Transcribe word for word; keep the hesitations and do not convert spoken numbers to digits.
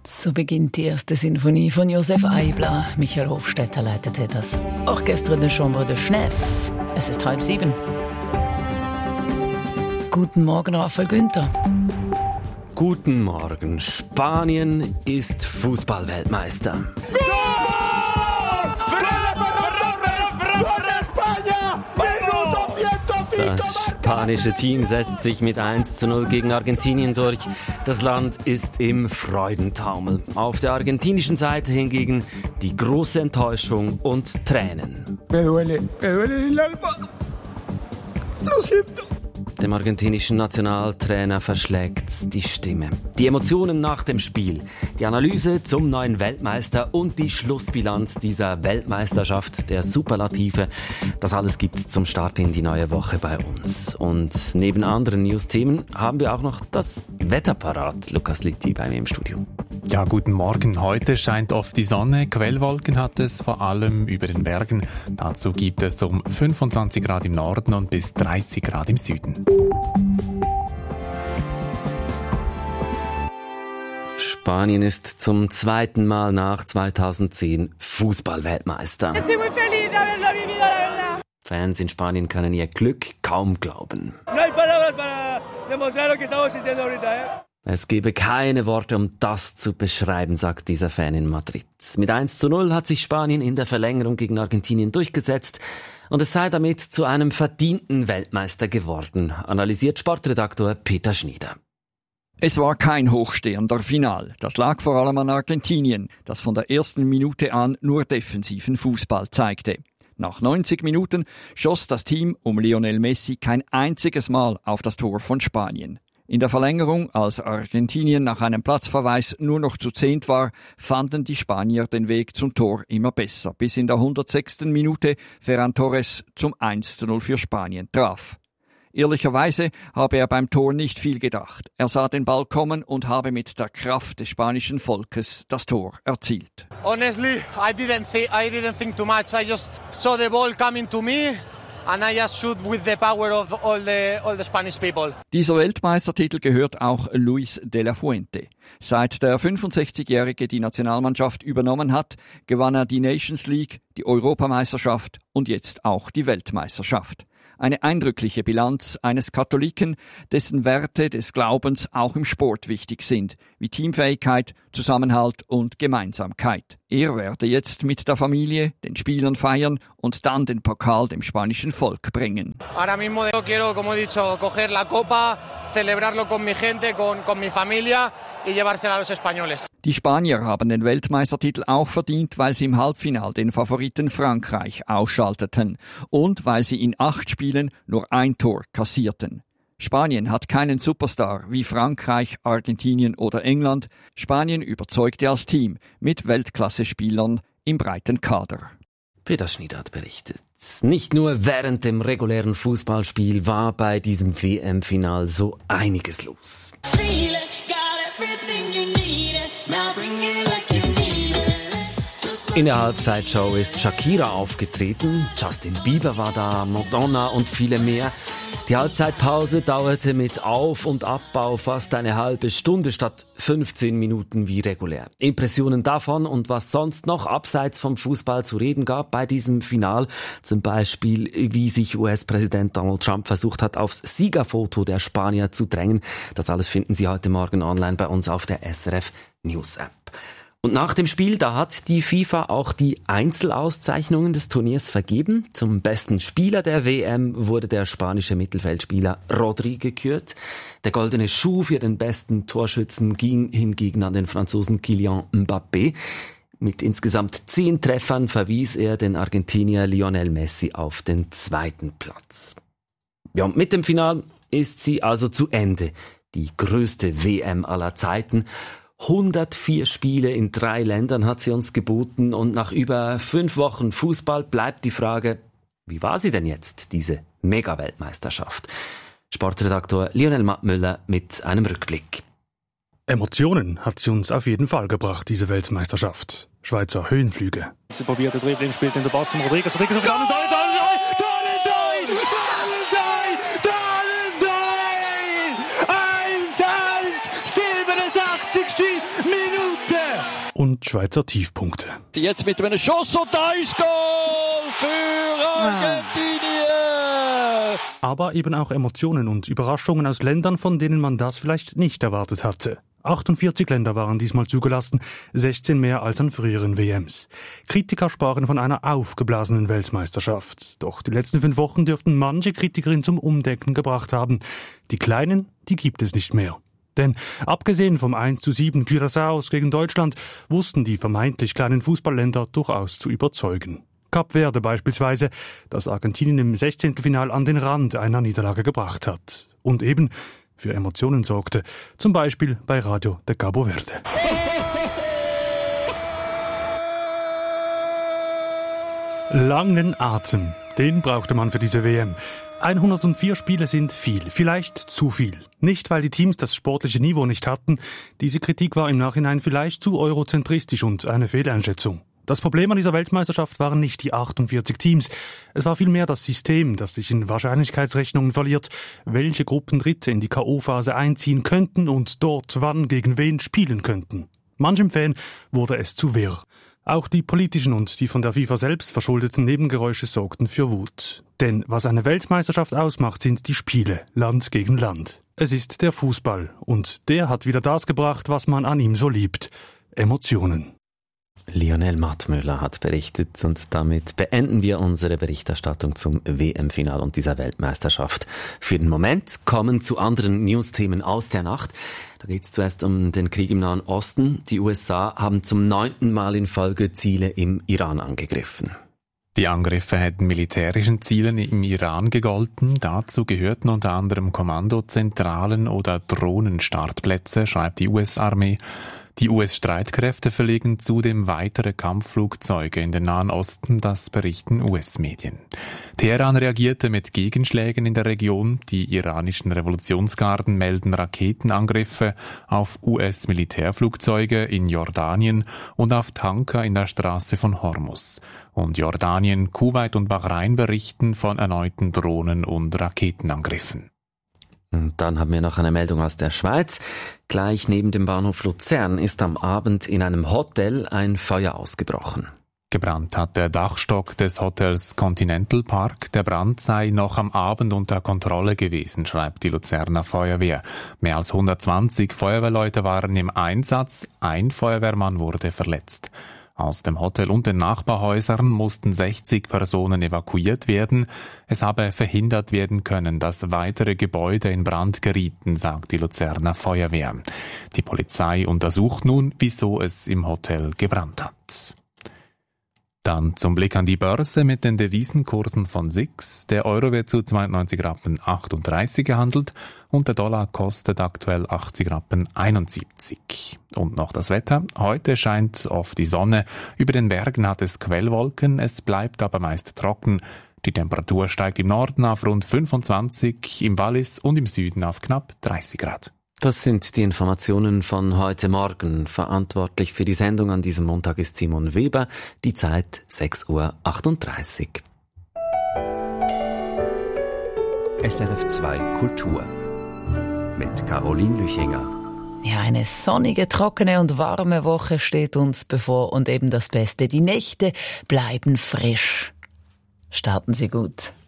So beginnt die erste Sinfonie von Josef Eibler. Michael Hofstetter leitete das Orchestre de Chambre de Schnef. Es ist halb sieben. Guten Morgen, Raphael Günther. Guten Morgen. Spanien ist Fußballweltmeister. Das spanische Team setzt sich mit eins zu null gegen Argentinien durch. Das Land ist im Freudentaumel. Auf der argentinischen Seite hingegen die große Enttäuschung und Tränen. Me duele, me duele el alma. Lo siento. Dem argentinischen Nationaltrainer verschlägt die Stimme. Die Emotionen nach dem Spiel, die Analyse zum neuen Weltmeister und die Schlussbilanz dieser Weltmeisterschaft, der Superlative, das alles gibt's zum Start in die neue Woche bei uns. Und neben anderen News-Themen haben wir auch noch das Wetter parat. Lukas Lüthi bei mir im Studio. Ja, guten Morgen. Heute scheint oft die Sonne. Quellwolken hat es vor allem über den Bergen. Dazu gibt es um fünfundzwanzig Grad im Norden und bis dreißig Grad im Süden. Spanien ist zum zweiten Mal nach zweitausendzehn Fußballweltmeister. Fans in Spanien können ihr Glück kaum glauben. Es gebe keine Worte, um das zu beschreiben, sagt dieser Fan in Madrid. Mit eins zu null hat sich Spanien in der Verlängerung gegen Argentinien durchgesetzt und es sei damit zu einem verdienten Weltmeister geworden, analysiert Sportredaktor Peter Schnieder. Es war kein hochstehender Final. Das lag vor allem an Argentinien, das von der ersten Minute an nur defensiven Fußball zeigte. Nach neunzig Minuten schoss das Team um Lionel Messi kein einziges Mal auf das Tor von Spanien. In der Verlängerung, als Argentinien nach einem Platzverweis nur noch zu zehnt war, fanden die Spanier den Weg zum Tor immer besser, bis in der hundertsechsten Minute Ferran Torres zum eins zu null für Spanien traf. Ehrlicherweise habe er beim Tor nicht viel gedacht. Er sah den Ball kommen und habe mit der Kraft des spanischen Volkes das Tor erzielt. Honestly, I didn't think, I didn't think too much. I just saw the ball coming to me. And I just shoot with the power of all the, all the Spanish people. Dieser Weltmeistertitel gehört auch Luis de la Fuente. Seit der fünfundsechzigjährige die Nationalmannschaft übernommen hat, gewann er die Nations League, die Europameisterschaft und jetzt auch die Weltmeisterschaft. Eine eindrückliche Bilanz eines Katholiken, dessen Werte des Glaubens auch im Sport wichtig sind, wie Teamfähigkeit, Zusammenhalt und Gemeinsamkeit. Er werde jetzt mit der Familie, den Spielern feiern und dann den Pokal dem spanischen Volk bringen. Ahora mismo quiero, como he dicho, coger la copa, celebrarlo con mi gente, con, con mi familia y llevársela a los españoles. Die Spanier haben den Weltmeistertitel auch verdient, weil sie im Halbfinal den Favoriten Frankreich ausschalteten und weil sie in acht Spielen nur ein Tor kassierten. Spanien hat keinen Superstar wie Frankreich, Argentinien oder England. Spanien überzeugte als Team mit Weltklasse-Spielern im breiten Kader. Peter Schnieder hat berichtet. Nicht nur während dem regulären Fußballspiel war bei diesem W M-Final so einiges los. In der Halbzeitshow ist Shakira aufgetreten, Justin Bieber war da, Madonna und viele mehr. Die Halbzeitpause dauerte mit Auf- und Abbau fast eine halbe Stunde statt fünfzehn Minuten wie regulär. Impressionen davon und was sonst noch abseits vom Fußball zu reden gab bei diesem Final, zum Beispiel wie sich U S-Präsident Donald Trump versucht hat, aufs Siegerfoto der Spanier zu drängen. Das alles finden Sie heute Morgen online bei uns auf der S R F News App. Und nach dem Spiel, da hat die FIFA auch die Einzelauszeichnungen des Turniers vergeben. Zum besten Spieler der W M wurde der spanische Mittelfeldspieler Rodri gekürt. Der goldene Schuh für den besten Torschützen ging hingegen an den Franzosen Kylian Mbappé. Mit insgesamt zehn Treffern verwies er den Argentinier Lionel Messi auf den zweiten Platz. Ja, und mit dem Finale ist sie also zu Ende. Die größte W M aller Zeiten. hundertvier Spiele in drei Ländern hat sie uns geboten und nach über fünf Wochen Fußball bleibt die Frage, wie war sie denn jetzt, diese Mega-Weltmeisterschaft? Sportredaktor Lionel Mattmüller mit einem Rückblick. Emotionen hat sie uns auf jeden Fall gebracht, diese Weltmeisterschaft. Schweizer Höhenflüge. Sie probiert der Dribbling, spielt in der Pass zum Rodriguez. Rodriguez auf Goal! vierundsechzigste Minute! Und Schweizer Tiefpunkte. Jetzt mit einem Schuss und da ist Goal für Argentinien! Aber eben auch Emotionen und Überraschungen aus Ländern, von denen man das vielleicht nicht erwartet hatte. achtundvierzig Länder waren diesmal zugelassen, sechzehn mehr als an früheren W Ms. Kritiker sprachen von einer aufgeblasenen Weltmeisterschaft. Doch die letzten fünf Wochen dürften manche Kritikerin zum Umdenken gebracht haben. Die Kleinen, die gibt es nicht mehr. Denn abgesehen vom eins zu sieben Curaçaos gegen Deutschland wussten die vermeintlich kleinen Fußballländer durchaus zu überzeugen. Kap Verde beispielsweise, das Argentinien im Sechzehntelfinal an den Rand einer Niederlage gebracht hat. Und eben für Emotionen sorgte, zum Beispiel bei Radio de Cabo Verde. Langen Atem, den brauchte man für diese W M. hundertvier Spiele sind viel, vielleicht zu viel. Nicht, weil die Teams das sportliche Niveau nicht hatten. Diese Kritik war im Nachhinein vielleicht zu eurozentristisch und eine Fehleinschätzung. Das Problem an dieser Weltmeisterschaft waren nicht die achtundvierzig Teams. Es war vielmehr das System, das sich in Wahrscheinlichkeitsrechnungen verliert, welche Gruppen Dritte in die K O-Phase einziehen könnten und dort wann gegen wen spielen könnten. Manchem Fan wurde es zu wirr. Auch die politischen und die von der FIFA selbst verschuldeten Nebengeräusche sorgten für Wut. Denn was eine Weltmeisterschaft ausmacht, sind die Spiele, Land gegen Land. Es ist der Fußball und der hat wieder das gebracht, was man an ihm so liebt: Emotionen. Lionel Mattmüller hat berichtet und damit beenden wir unsere Berichterstattung zum W M-Final und dieser Weltmeisterschaft. Für den Moment kommen zu anderen News-Themen aus der Nacht. Da geht es zuerst um den Krieg im Nahen Osten. Die U S A haben zum neunten Mal in Folge Ziele im Iran angegriffen. Die Angriffe hätten militärischen Zielen im Iran gegolten. Dazu gehörten unter anderem Kommandozentralen oder Drohnenstartplätze, schreibt die U S-Armee. Die U S-Streitkräfte verlegen zudem weitere Kampfflugzeuge in den Nahen Osten, das berichten U S-Medien. Teheran reagierte mit Gegenschlägen in der Region. Die iranischen Revolutionsgarden melden Raketenangriffe auf U S-Militärflugzeuge in Jordanien und auf Tanker in der Straße von Hormuz. Und Jordanien, Kuwait und Bahrain berichten von erneuten Drohnen- und Raketenangriffen. Und dann haben wir noch eine Meldung aus der Schweiz. Gleich neben dem Bahnhof Luzern ist am Abend in einem Hotel ein Feuer ausgebrochen. Gebrannt hat der Dachstock des Hotels Continental Park. Der Brand sei noch am Abend unter Kontrolle gewesen, schreibt die Luzerner Feuerwehr. Mehr als hundertzwanzig Feuerwehrleute waren im Einsatz. Ein Feuerwehrmann wurde verletzt. Aus dem Hotel und den Nachbarhäusern mussten sechzig Personen evakuiert werden. Es habe verhindert werden können, dass weitere Gebäude in Brand gerieten, sagt die Luzerner Feuerwehr. Die Polizei untersucht nun, wieso es im Hotel gebrannt hat. Dann zum Blick an die Börse mit den Devisenkursen von S I X. Der Euro wird zu zweiundneunzig Rappen achtunddreißig gehandelt und der Dollar kostet aktuell achtzig Rappen einundsiebzig. Und noch das Wetter. Heute scheint oft die Sonne. Über den Bergen hat es Quellwolken, es bleibt aber meist trocken. Die Temperatur steigt im Norden auf rund fünfundzwanzig, im Wallis und im Süden auf knapp dreißig Grad. Das sind die Informationen von heute Morgen. Verantwortlich für die Sendung an diesem Montag ist Simon Weber. Die Zeit sechs Uhr achtunddreißig. S R F zwei Kultur mit Caroline Lüchinger. Ja, eine sonnige, trockene und warme Woche steht uns bevor und eben das Beste. Die Nächte bleiben frisch. Starten Sie gut.